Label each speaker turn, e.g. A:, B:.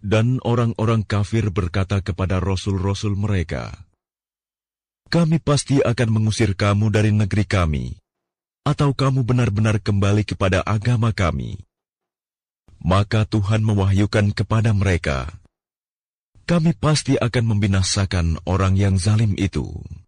A: Dan orang-orang kafir berkata kepada rasul-rasul mereka, "Kami pasti akan mengusir kamu dari negeri kami, atau kamu benar-benar kembali kepada agama kami." Maka Tuhan mewahyukan kepada mereka, "Kami pasti akan membinasakan orang yang zalim itu."